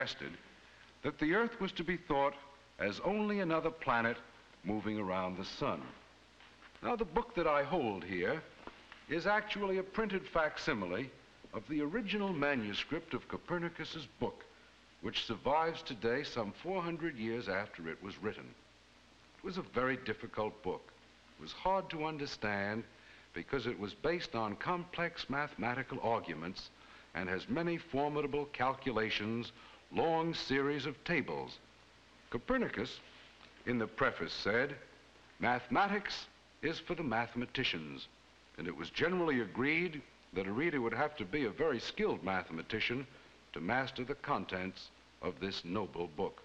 suggested that the Earth was to be thought as only another planet moving around the sun. Now, the book that I hold here is actually a printed facsimile of the original manuscript of Copernicus's book, which survives today some 400 years after it was written. It was a very difficult book. It was hard to understand because it was based on complex mathematical arguments and has many formidable calculations, long series of tables. Copernicus, in the preface, said, "Mathematics is for the mathematicians," and it was generally agreed that a reader would have to be a very skilled mathematician to master the contents of this noble book.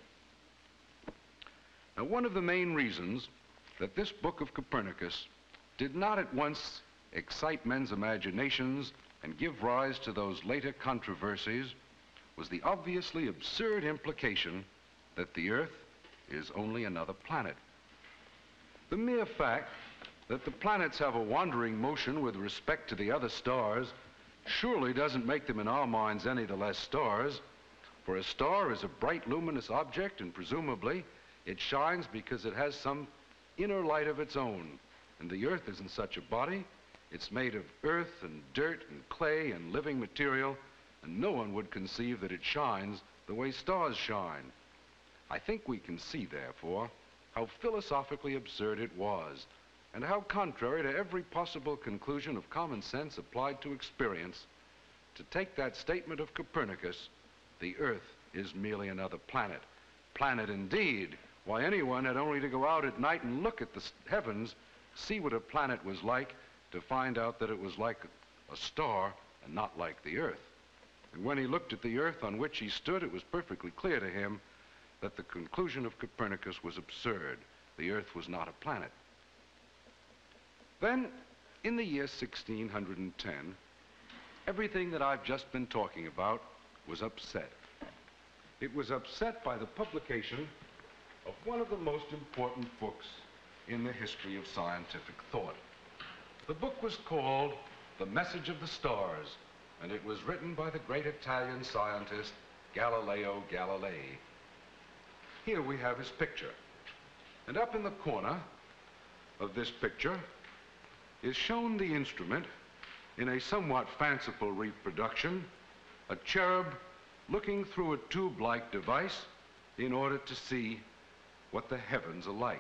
Now, one of the main reasons that this book of Copernicus did not at once excite men's imaginations and give rise to those later controversies was the obviously absurd implication that the Earth is only another planet. The mere fact that the planets have a wandering motion with respect to the other stars surely doesn't make them in our minds any the less stars, for a star is a bright luminous object, and presumably it shines because it has some inner light of its own, and the Earth isn't such a body. It's made of earth and dirt and clay and living material, and no one would conceive that it shines the way stars shine. I think we can see, therefore, how philosophically absurd it was, and how contrary to every possible conclusion of common sense applied to experience, to take that statement of Copernicus, the Earth is merely another planet. Planet indeed. Why, anyone had only to go out at night and look at the heavens, see what a planet was like, to find out that it was like a star and not like the Earth. And when he looked at the Earth on which he stood, it was perfectly clear to him that the conclusion of Copernicus was absurd. The Earth was not a planet. Then, in the year 1610, everything that I've just been talking about was upset. It was upset by the publication of one of the most important books in the history of scientific thought. The book was called The Message of the Stars, and it was written by the great Italian scientist Galileo Galilei. Here we have his picture, and up in the corner of this picture is shown the instrument in a somewhat fanciful reproduction, a cherub looking through a tube-like device in order to see what the heavens are like.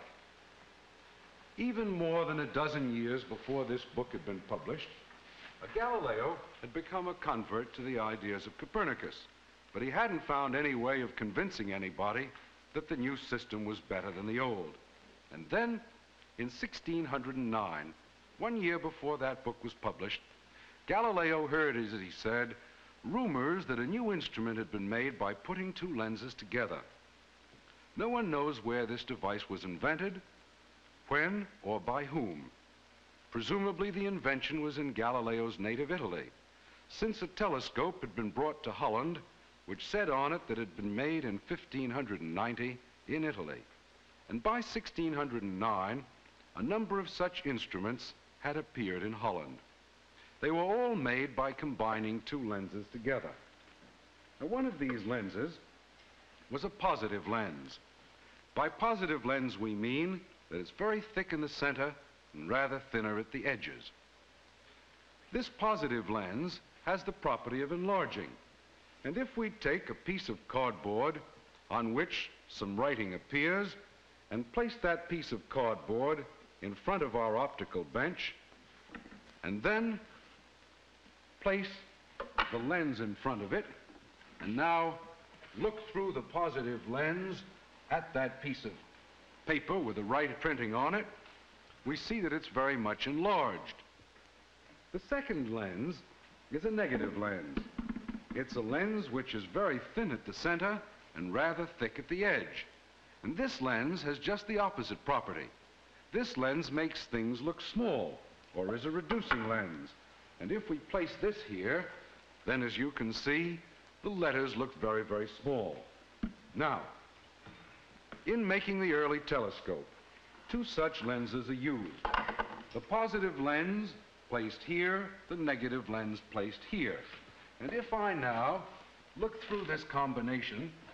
Even more than a dozen years before this book had been published, Galileo had become a convert to the ideas of Copernicus, but he hadn't found any way of convincing anybody that the new system was better than the old. And then, in 1609, 1 year before that book was published, Galileo heard, as he said, rumors that a new instrument had been made by putting two lenses together. No one knows where this device was invented, when, or by whom. Presumably the invention was in Galileo's native Italy, since a telescope had been brought to Holland, which said on it that it had been made in 1590 in Italy. And by 1609, a number of such instruments had appeared in Holland. They were all made by combining two lenses together. Now, one of these lenses was a positive lens. By positive lens, we mean that it's very thick in the center and rather thinner at the edges. This positive lens has the property of enlarging, and if we take a piece of cardboard on which some writing appears and place that piece of cardboard in front of our optical bench, and then place the lens in front of it, and now look through the positive lens at that piece of paper with the right printing on it, we see that it's very much enlarged. The second lens is a negative lens. It's a lens which is very thin at the center and rather thick at the edge. And this lens has just the opposite property. This lens makes things look small, or is a reducing lens. And if we place this here, then as you can see, the letters look very, very small. Now, in making the early telescope, two such lenses are used. The positive lens placed here, the negative lens placed here. And if I now look through this combination